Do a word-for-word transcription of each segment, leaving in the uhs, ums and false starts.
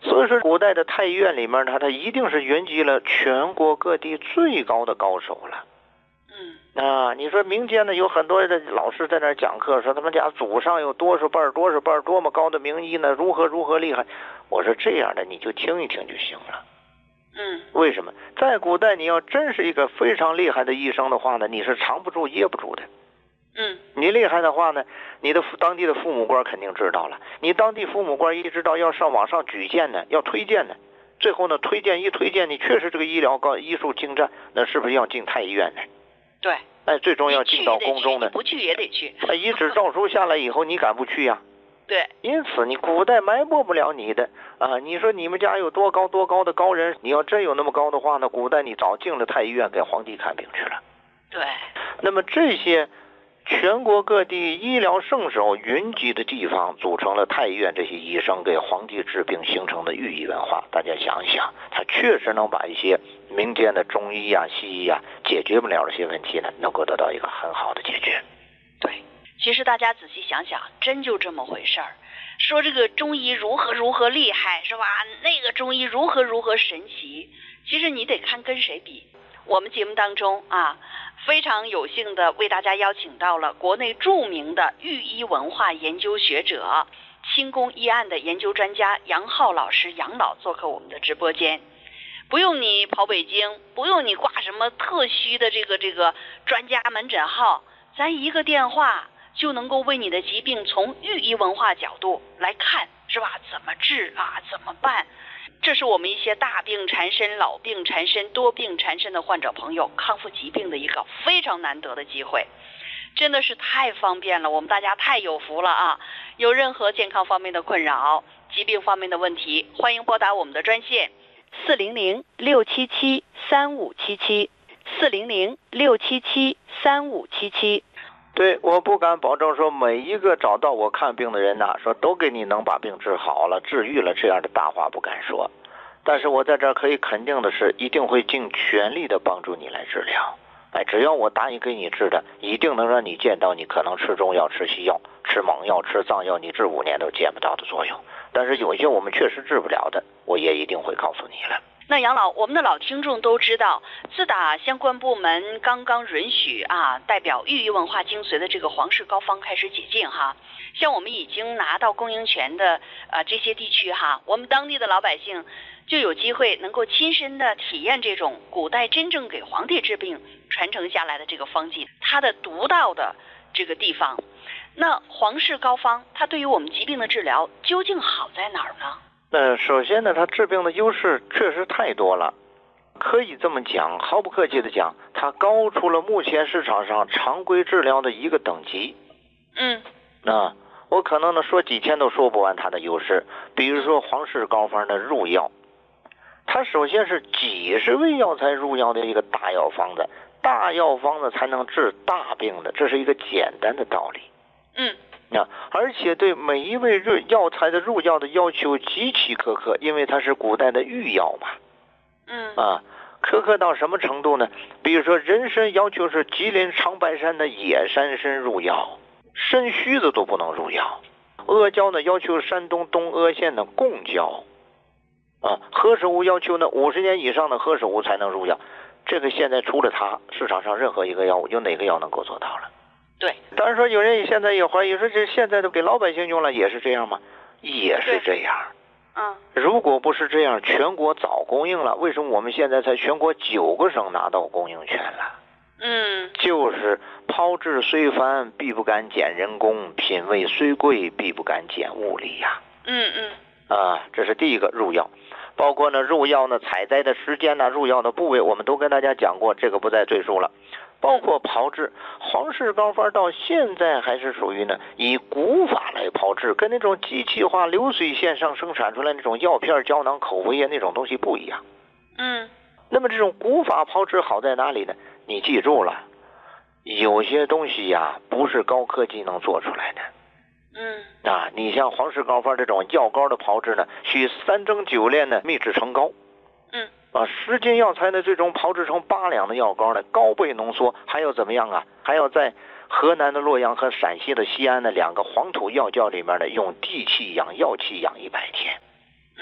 所以说古代的太医院里面呢，它一定是云集了全国各地最高的高手了。 嗯啊，你说民间呢有很多的老师在那儿讲课，说他们家祖上有多少辈多少辈多么高的名医呢，如何如何厉害。我说这样的你就听一听就行了。 嗯， 为什么？在古代你要真是一个非常厉害的医生的话呢，你是藏不住掖不住的。 嗯， 你厉害的话呢，你的当地的父母官肯定知道了，你当地父母官一知道要上网上举荐呢，要推荐呢，最后呢推荐一推荐你确实这个医疗高医术精湛，那是不是要进太医院呢？ 对， 哎，最终要进到宫中呢， 不去也得去。 哎，一纸诏书下来以后，你敢不去呀？ 对， 因此你古代埋没不了你的啊！你说你们家有多高多高的高人，你要真有那么高的话呢，古代你早进了太医院给皇帝看病去了。 对， 那么这些全国各地医疗圣手云集的地方，组成了太医院，这些医生给皇帝治病形成的寓意文化。大家想一想，它确实能把一些民间的中医啊、西医啊解决不了这些问题呢，能够得到一个很好的解决。 对，其实大家仔细想想，真就这么回事儿。说这个中医如何如何厉害，是吧？那个中医如何如何神奇，其实你得看跟谁比。我们节目当中啊，非常有幸的为大家邀请到了国内著名的御医文化研究学者、清宫医案的研究专家杨浩老师杨老做客我们的直播间。不用你跑北京，不用你挂什么特需的这个这个专家门诊号，咱一个电话就能够为你的疾病从御医文化角度来看，是吧？怎么治啊？怎么办？这是我们一些大病缠身、老病缠身、多病缠身的患者朋友康复疾病的一个非常难得的机会，真的是太方便了，我们大家太有福了啊！有任何健康方面的困扰、疾病方面的问题，欢迎拨打我们的专线四零零六七七三五七七四零零六七七三五七七。 对，我不敢保证说每一个找到我看病的人呐、啊，说都给你能把病治好了、治愈了，这样的大话不敢说。但是我在这儿可以肯定的是，一定会尽全力的帮助你来治疗。哎，只要我答应给你治的，一定能让你见到你可能吃中药、吃西药、吃猛药、吃藏药，你治五年都见不到的作用。但是有一些我们确实治不了的，我也一定会告诉你了。 那杨老，我们的老听众都知道，自打相关部门刚刚允许啊，代表御医文化精髓的这个皇氏膏方开始解禁哈，像我们已经拿到供应权的呃这些地区哈，我们当地的老百姓就有机会能够亲身的体验这种古代真正给皇帝治病传承下来的这个方剂，它的独到的这个地方。那皇氏膏方它对于我们疾病的治疗究竟好在哪儿呢？ 那首先呢，它治病的优势确实太多了，可以这么讲，毫不客气的讲，它高出了目前市场上常规治疗的一个等级。 嗯， 啊，我可能呢说几千都说不完它的优势。比如说皇氏膏方的入药，它首先是几十味药材入药的一个大药方子，大药方子才能治大病的，这是一个简单的道理。 嗯。 啊，而且对每一味入药材的入药的要求极其苛刻，因为它是古代的御药嘛。 嗯啊，苛刻到什么程度呢？比如说人参要求是吉林长白山的野山参入药，参须子都不能入药。阿胶呢要求山东东阿县的贡胶。啊，何首乌要求呢五十年以上的何首乌才能入药。这个现在除了它，市场上任何一个药物，有哪个药能够做到了？ 对， 当然说有人现在也怀疑说，这现在都给老百姓用了，也是这样吗？也是这样。 嗯， 如果不是这样，全国早供应了。为什么我们现在才全国九个省拿到供应权了？ 嗯， 就是炮制虽繁，必不敢减人工；品味虽贵，必不敢减物力呀、啊。 嗯嗯。 啊，这是第一个入药。包括呢入药呢采摘的时间呢、入药的部位，我们都跟大家讲过，这个不再赘述了。包括炮制，皇氏膏方到现在还是属于呢以古法来炮制，跟那种机器化流水线上生产出来那种药片、胶囊、口服液那种东西不一样。 嗯， 那么这种古法炮制好在哪里呢？你记住了，有些东西呀不是高科技能做出来的。 嗯， 啊，你像皇氏膏方这种药膏的炮制呢，需三蒸九炼呢，秘制成膏。 嗯。 啊，十斤药材的这种炮制成八两的药膏呢，高倍浓缩，还要怎么样啊？还要在河南的洛阳和陕西的西安的两个黄土药窖里面呢，用地气养、药气养一百天。 嗯，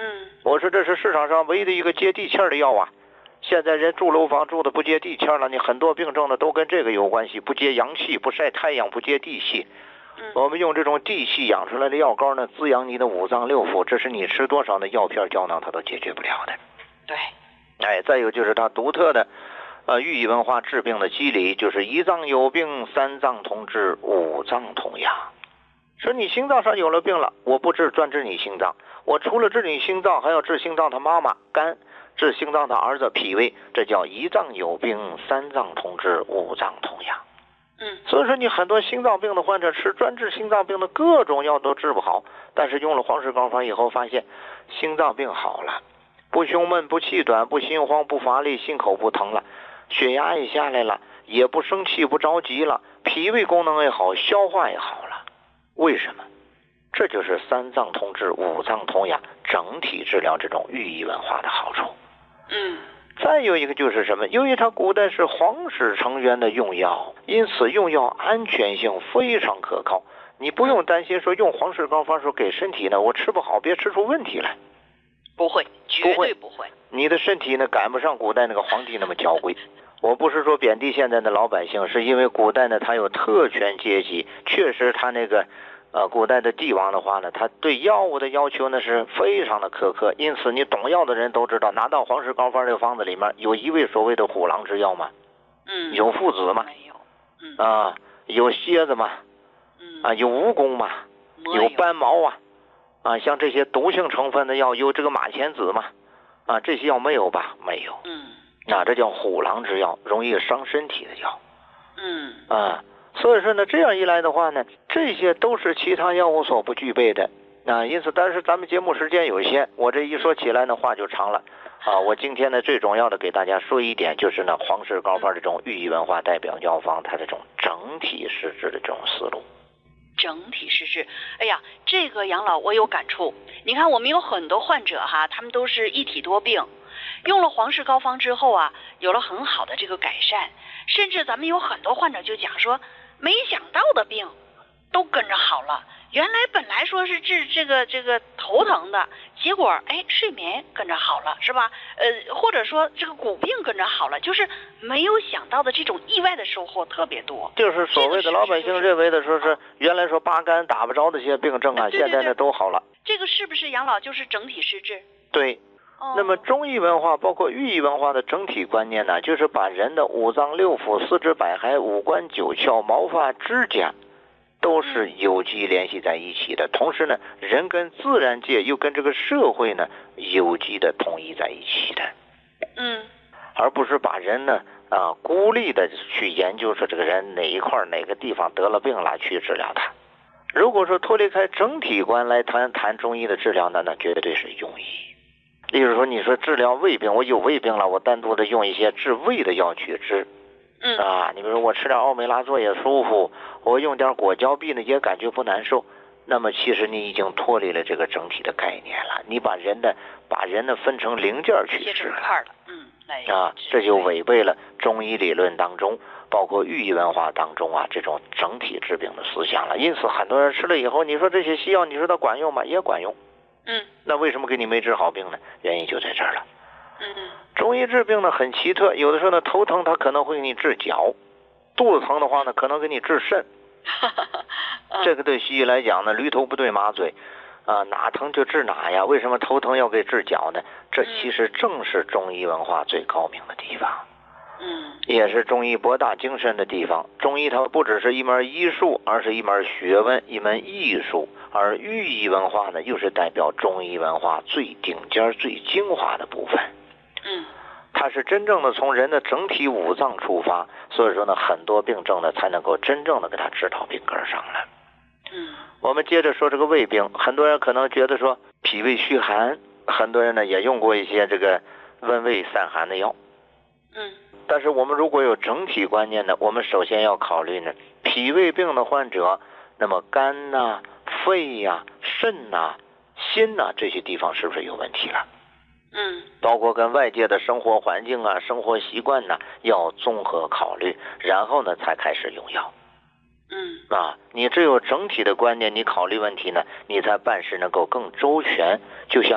我说这是市场上唯一的一个接地气儿的药啊。现在人住楼房住的不接地气儿了，你很多病症呢都跟这个有关系，不接阳气，不晒太阳，不接地气。我们用这种地气养出来的药膏呢，滋养你的五脏六腑，这是你吃多少的药片胶囊它都解决不了的。 对， 哎，再有就是它独特的呃寓意文化治病的机理，就是一脏有病，三脏同治，五脏同养。说你心脏上有了病了，我不治专治你心脏，我除了治你心脏，还要治心脏他妈妈肝，治心脏的儿子脾胃，这叫一脏有病，三脏同治，五脏同养。 嗯， 所以说你很多心脏病的患者吃专治心脏病的各种药都治不好，但是用了黄氏膏方以后发现心脏病好了，不胸闷，不气短，不心慌，不乏力，心口不疼了，血压也下来了，也不生气，不着急了，脾胃功能也好，消化也好了。为什么？这就是三脏同治，五脏同养，整体治疗这种寓意文化的好处。 嗯， 再有一个就是什么？由于它古代是皇室成员的用药，因此用药安全性非常可靠。你不用担心说用皇氏膏方说给身体呢，我吃不好，别吃出问题来。 不会，绝对不会。 你的身体呢，赶不上古代那个皇帝那么娇贵。我不是说贬低现在的老百姓，是因为古代呢，他有特权阶级，确实他那个呃，古代的帝王的话呢，他对药物的要求呢是非常的苛刻，因此你懂药的人都知道，拿到黄氏膏方这个方子里面有一味所谓的虎狼之药吗？ 嗯， 有附子吗？ 没有。嗯啊，有蝎子吗？ 嗯啊，有蜈蚣吗？有斑毛啊？啊，像这些毒性成分的药，有这个马钱子吗？啊，这些药没有吧？没有。 嗯， 那这叫虎狼之药，容易伤身体的药。 嗯啊。所以说呢，这样一来的话呢，这些都是其他药物所不具备的啊。因此，但是咱们节目时间有限，我这一说起来呢，话就长了啊。我今天呢，最重要的给大家说一点，就是呢，黄氏膏方这种寓意文化代表药方，它这种整体施治的这种思路。 整体施治，哎呀，这个杨老我有感触。你看，我们有很多患者哈，他们都是一体多病，用了黄氏膏方之后啊，有了很好的这个改善，甚至咱们有很多患者就讲说，没想到的病都跟着好了。原来本来说是治这个这个头疼的，结果哎睡眠跟着好了，是吧？呃，或者说这个骨病跟着好了，就是没有想到的这种意外的收获特别多。 就是所谓的老百姓认为的说是原来说八竿打不着的这些病症啊， 对对对现在呢都好了。 这个是不是杨老就是整体施治？ 对。那么中医文化包括寓意文化的整体观念呢，就是把人的五脏六腑、四肢百骸、五官九窍、毛发指甲都是有机联系在一起的，同时呢，人跟自然界又跟这个社会呢有机的统一在一起的。 嗯， 而不是把人呢啊孤立的去研究说这个人哪一块哪个地方得了病了去治疗他。如果说脱离开整体观来谈谈中医的治疗呢，那绝对是庸医。例如说，你说治疗胃病，我有胃病了，我单独的用一些治胃的药去治。 嗯啊，你比如说我吃点奥美拉唑也舒服，我用点果胶碧呢也感觉不难受。那么其实你已经脱离了这个整体的概念了，你把人的把人呢分成零件去治了。 嗯， 啊，这就违背了中医理论当中，包括寓意文化当中啊这种整体治病的思想了。因此，很多人吃了以后，你说这些西药，你说它管用吗？也管用。 嗯， 那为什么给你没治好病呢？原因就在这儿了。 嗯嗯， 中医治病呢很奇特，有的时候呢头疼它可能会给你治脚，肚子疼的话呢可能给你治肾。这个对西医来讲呢，驴头不对马嘴啊，哪疼就治哪呀。为什么头疼要给治脚呢？这其实正是中医文化最高明的地方。 嗯， 也是中医博大精深的地方。中医它不只是一门医术，而是一门学问，一门艺术。而寓意文化呢，又是代表中医文化最顶尖、最精华的部分。 嗯， 它是真正的从人的整体五脏出发，所以说呢，很多病症呢才能够真正的给它治到病根上来。 嗯， 我们接着说这个胃病，很多人可能觉得说脾胃虚寒，很多人呢也用过一些这个温胃散寒的药。 嗯， 但是我们如果有整体观念呢，我们首先要考虑呢，脾胃病的患者，那么肝呐、啊、肺呀、啊、肾呐、啊、心呐、啊、这些地方是不是有问题了？ 嗯， 包括跟外界的生活环境啊、生活习惯呢，要综合考虑，然后呢才开始用药。 嗯， 啊，你只有整体的观念，你考虑问题呢，你才办事能够更周全。就像